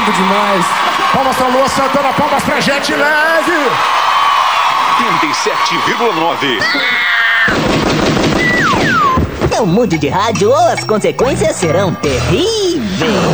lindo demais. Palmas pra Lua Santana, palmas pra Jet Lag. 37,9. Não mude de rádio ou as consequências serão terríveis.